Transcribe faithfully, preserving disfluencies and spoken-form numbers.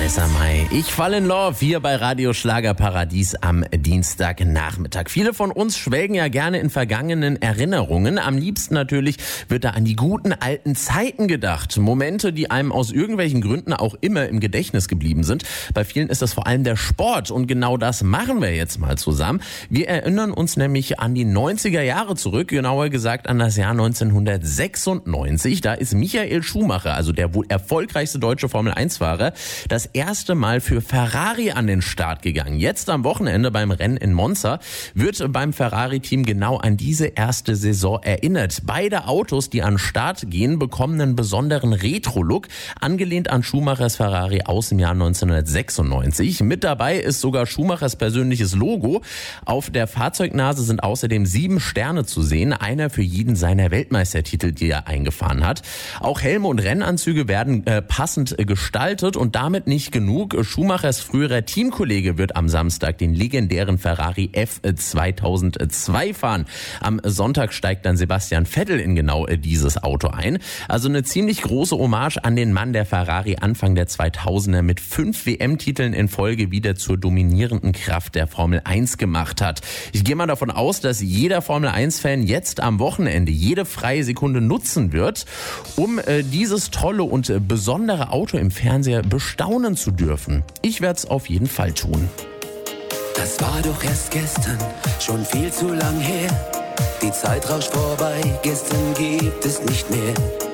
Theresa May. Ich fall in love hier bei Radio Schlagerparadies am Dienstagnachmittag. Viele von uns schwelgen ja gerne in vergangenen Erinnerungen. Am liebsten natürlich wird da an die guten alten Zeiten gedacht. Momente, die einem aus irgendwelchen Gründen auch immer im Gedächtnis geblieben sind. Bei vielen ist das vor allem der Sport und genau das machen wir jetzt mal zusammen. Wir erinnern uns nämlich an die neunziger Jahre zurück, genauer gesagt an das Jahr neunzehnhundertsechsundneunzig. Da ist Michael Schumacher, also der wohl erfolgreichste deutsche Formel eins Fahrer, das erste Mal für Ferrari an den Start gegangen. Jetzt am Wochenende beim Rennen in Monza wird beim Ferrari-Team genau an diese erste Saison erinnert. Beide Autos, die an den Start gehen, bekommen einen besonderen Retro-Look, angelehnt an Schumachers Ferrari aus dem Jahr neunzehnhundertsechsundneunzig. Mit dabei ist sogar Schumachers persönliches Logo. Auf der Fahrzeugnase sind außerdem sieben Sterne zu sehen, einer für jeden seiner Weltmeistertitel, die er eingefahren hat. Auch Helme und Rennanzüge werden äh, passend äh, gestaltet und damit nicht genug. Schumachers früherer Teamkollege wird am Samstag den legendären Ferrari F zweitausendzwei fahren. Am Sonntag steigt dann Sebastian Vettel in genau äh, dieses Auto ein. Also eine ziemlich große Hommage an den Mann, der Ferrari Anfang der zweitausender mit fünf W M-Titeln in Folge wieder zur dominierenden Kraft der Formel eins gemacht hat. Ich gehe mal davon aus, dass jeder Formel eins Fan jetzt am Wochenende jede freie Sekunde nutzen wird, um äh, dieses tolle und äh, besondere Auto im Fernseher bestaunen zu dürfen. Ich werde es auf jeden Fall tun. Das war doch erst gestern, schon viel zu lang her. Die Zeit rauscht vorbei, gestern gibt es nicht mehr.